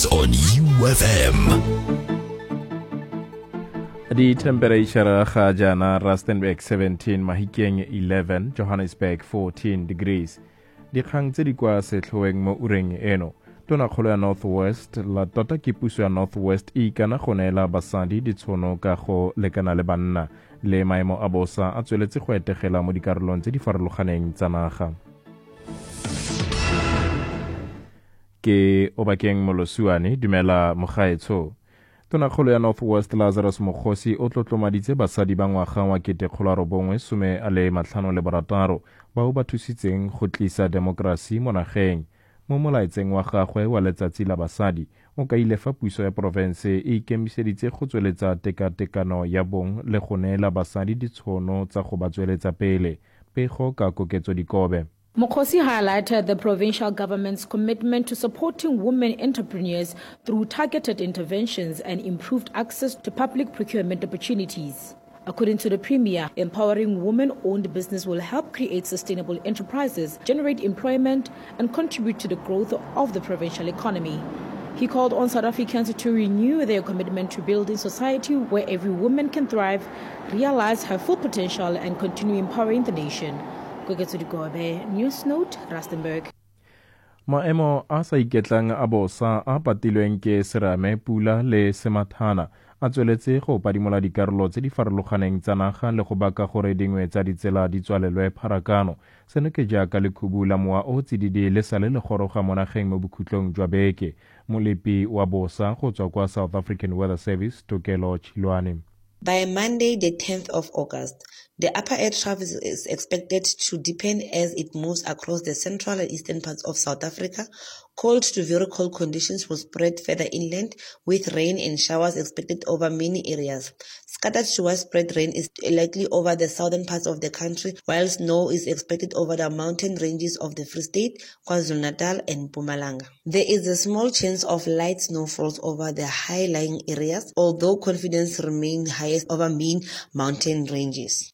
News on UFM. The temperature ga jana Rustenburg 17, Mahikeng 11, Johannesburg 14 degrees. Dikgang tse di kwa setlhoeng mo ureng eno. Tonakgolo ya Northwest la tota ke puso ya Northwest ikana go neela basadi ditshono ka go lekana le banna le maemo a bosa a tsweletse go etegela mo dikarolong tse di farologaneng tsa naga. Ke Obakeng Molosuane dumela mogaetsho. Tonakgolo ya Northwest Lazarus Mokgosi o tlotlomaditse basadi ba ngwaga wa 1956 bao ba thusitseng go tlisa demokrasi mo nageng. Mo molaetseng wa gagwe wa letsatsi la basadi o ka ile fa puso ya province e ikemiseditse go tsweletsa tekatekano ya bong le go neela basadi ditshono tsa go ba tsweletsa pele. Pego ka koketso dikobe. Mokhosi highlighted the provincial government's commitment to supporting women entrepreneurs through targeted interventions and improved access to public procurement opportunities. According to the Premier, empowering women-owned business will help create sustainable enterprises, generate employment, and contribute to the growth of the provincial economy. He called on South Africans to renew their commitment to building society where every woman can thrive, realize her full potential, and continue empowering the nation. News Note, Rustenburg. Maemo a sa iketlang a bosa a patilweng ke serame, pula le semathana a tsweletse go padimola dikarolo tse di farologaneng tsa naga le go baka gore dingwe tsa ditsela di tswalelwe pharakano. Seno ke jaaka lekhubu la mowa o tsididi le sale le goroga mo nageng mo bokhutlong jwa beke. Molepi wa bosa go tswa kwa South African Weather Service, Tokelo Chilwane. By Monday, the 10th of August, the upper air traffic is expected to deepen as it moves across the central and eastern parts of South Africa. Cold to very cold conditions will spread further inland, with rain and showers expected over many areas. Scattered to widespread rain is likely over the southern parts of the country, while snow is expected over the mountain ranges of the Free State, KwaZulu-Natal and Mpumalanga. There is a small chance of light snowfalls over the high-lying areas, although confidence remains highest over main mountain ranges.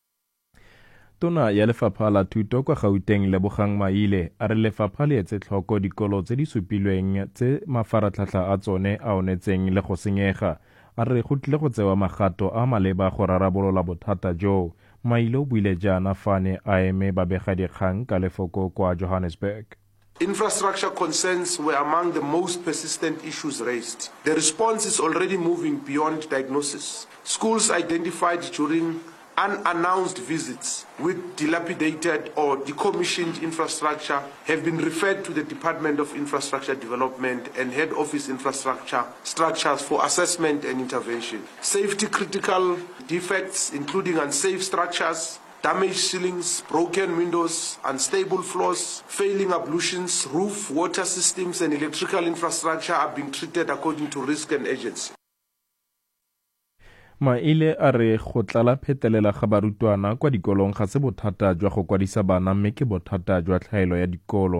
Tona ya lefapha la thuto kwa Gauteng Lebogang Maile a re lefapha le etse tlhoko dikolo tse di supilweng tse mafaratlhatlha a tsone a onetseng le go senyega. A re go tlile go tsewa magato a maleba go rarabolola bothata jo. Maile o buile jaana fane a eme babegadikgang ka lefoko kwa Johannesburg. Infrastructure concerns were among the most persistent issues raised. The response is already moving beyond diagnosis. Schools identified during unannounced visits with dilapidated or decommissioned infrastructure have been referred to the Department of Infrastructure Development and head office infrastructure structures for assessment and intervention. Safety critical defects including unsafe structures, damaged ceilings, broken windows, unstable floors, failing ablutions, roof, water systems and electrical infrastructure are being treated according to risk and urgency. Maile a re go tlala phetelela ga barutwana kwa dikolong ga se bothata jwa go kwadisa bana mme ke bothata jwa tlhaelo ya dikolo.